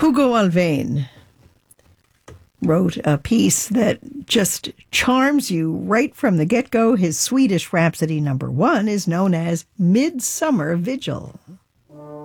Hugo Alvain wrote a piece that just charms you right from the get-go. His Swedish Rhapsody #1 is known as Midsummer Vigil.